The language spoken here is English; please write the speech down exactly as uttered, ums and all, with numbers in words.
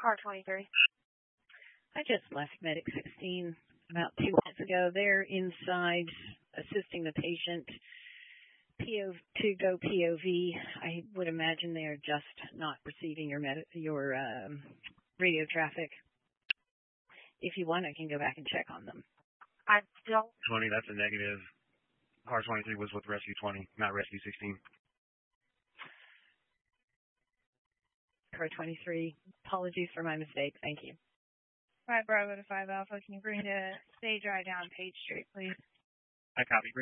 Car twenty-three. I just left Medic sixteen about two minutes ago. They're inside assisting the patient. P O to go P O V. I would imagine they are just not receiving your med- your um, radio traffic. If you want, I can go back and check on them. I don't. twenty, that's a negative. Car twenty-three was with Rescue twenty, not Rescue sixteen. Car twenty-three, apologies for my mistake. Thank you. five Bravo to five Alpha, can you bring the stage right down Page Street, please? I copy.